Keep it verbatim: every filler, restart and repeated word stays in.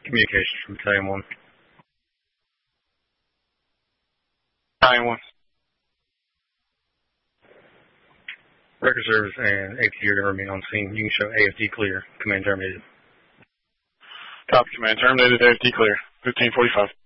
Communications from Battalion one. Battalion one. Record service and A T are going to remain on scene. You can show A F D clear. Command terminated. Copy, command terminated. A F D clear. fifteen forty-five.